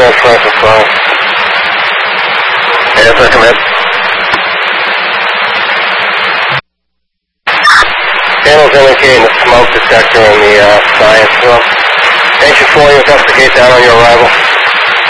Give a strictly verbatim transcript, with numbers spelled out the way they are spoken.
Smith, Francis Brown. Yes, sir, come in. Panels indicating the smoke detector in the uh, science room. Engine four, you investigate that on your arrival.